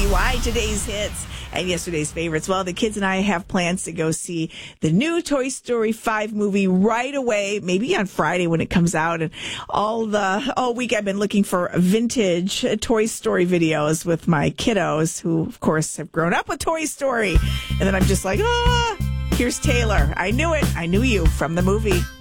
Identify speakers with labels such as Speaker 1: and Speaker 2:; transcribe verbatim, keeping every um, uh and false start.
Speaker 1: you why today's hits and yesterday's favorites. Well, the kids and I have plans to go see the new Toy Story five movie right away, maybe on Friday when it comes out. And all the all week I've been looking for vintage Toy Story videos with my kiddos, who, of course, have grown up with Toy Story. And then I'm just like, ah, here's Taylor. I knew it. I knew you from the movie.